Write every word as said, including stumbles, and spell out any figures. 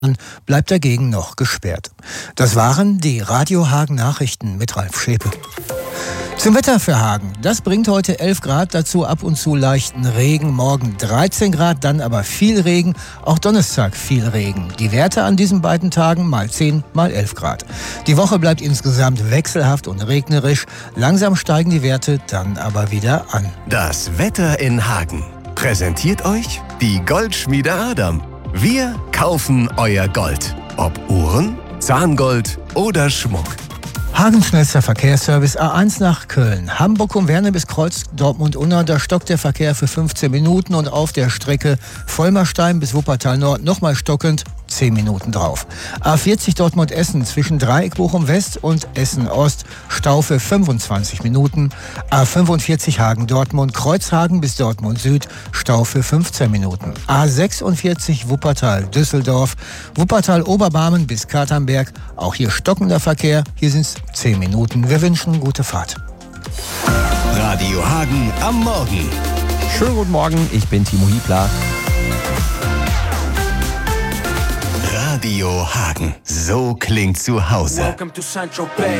bleibt dagegen noch gesperrt. Das waren die Radio Hagen Nachrichten mit Ralf Schäpe. Zum Wetter für Hagen. Das bringt heute elf Grad, dazu ab und zu leichten Regen. Morgen dreizehn Grad, dann aber viel Regen. Auch Donnerstag viel Regen. Die Werte an diesen beiden Tagen mal zehn, mal elf Grad. Die Woche bleibt insgesamt wechselhaft und regnerisch. Langsam steigen die Werte dann aber wieder an. Das Wetter in Hagen präsentiert euch die Goldschmiede Adam. Wir kaufen euer Gold. Ob Uhren, Zahngold oder Schmuck. Hagens schnellster Verkehrsservice A eins nach Köln. Hamburg um Werne bis Kreuz Dortmund-Unna, da stockt der Verkehr für fünfzehn Minuten und auf der Strecke Vollmerstein bis Wuppertal Nord nochmal stockend zehn Minuten drauf. A vierzig Dortmund-Essen zwischen Dreieck Bochum-West und Essen-Ost, Stau für fünfundzwanzig Minuten. A fünfundvierzig Hagen-Dortmund, Kreuzhagen bis Dortmund-Süd, Stau für fünfzehn Minuten. A sechsundvierzig Wuppertal-Düsseldorf, Wuppertal-Oberbarmen bis Katernberg, auch hier stockender Verkehr, hier sind es zehn Minuten. Wir wünschen gute Fahrt. Radio Hagen am Morgen. Schönen guten Morgen, ich bin Timo Hiebler. Radio Hagen. So klingt zu Hause. Welcome to Central Bay.